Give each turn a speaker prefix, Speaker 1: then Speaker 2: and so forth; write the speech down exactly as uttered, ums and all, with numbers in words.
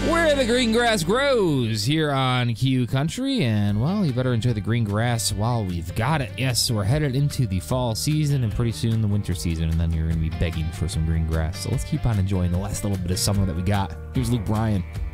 Speaker 1: Where the green grass grows here on Q Country, and well, you better enjoy the green grass while we've got it. Yes, we're headed into the fall season and pretty soon the winter season, and then you're going to be begging for some green grass. So let's keep on enjoying the last little bit of summer that we got. Here's Luke Bryan.